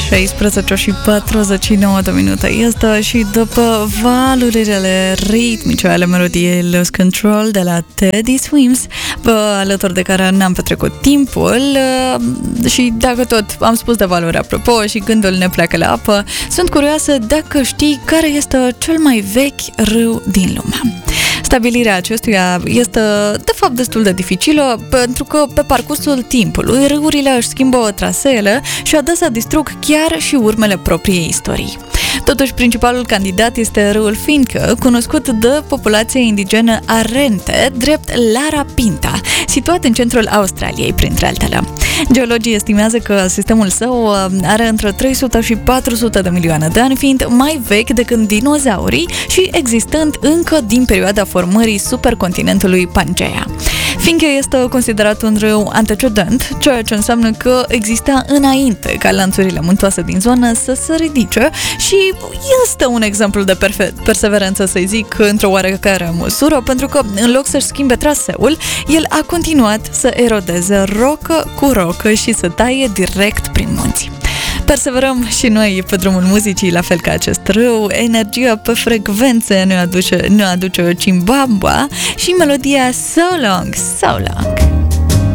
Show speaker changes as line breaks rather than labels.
16:49 este și după valurile ritmice ale melodiei Lose Control de la Teddy Swims, alături de care ne-am petrecut timpul și dacă tot am spus de valuri apropo și gândul ne pleacă la apă, sunt curioasă dacă știi care este cel mai vechi râu din lume. Stabilirea acestuia este de fapt destul de dificilă pentru că pe parcursul timpului râurile își schimbă traseele și adesea distrug chiar și urmele propriei istorii. Totuși, principalul candidat este râul Finke, cunoscut de populația indigenă Arente, drept Lara Pinta, situat în centrul Australiei, printre altele. Geologii estimează că sistemul său are între 300 și 400 de milioane de ani, fiind mai vechi decât dinozaurii și existând încă din perioada formării supercontinentului Pangea. Finke este considerat un râu antecedent, ceea ce înseamnă că exista înainte ca lanțurile muntoase din zonă să se ridice și este un exemplu de perseverență, să zic, într-o oarecare măsură, pentru că în loc să-și schimbe traseul, el a continuat să erodeze rocă cu rocă și să taie direct prin munți. Perseverăm și noi pe drumul muzicii, la fel ca acest râu. Energia pe frecvențe ne aduce Cimbamba și melodia So Long, So Long.